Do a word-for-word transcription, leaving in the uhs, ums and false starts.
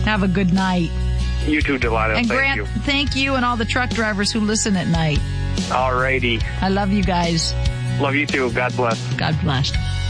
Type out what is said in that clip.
Have a good night. You too, Delilah. And thank Grant, you. thank you and all the truck drivers who listen at night. All righty. I love you guys. Love you too. God bless. God bless.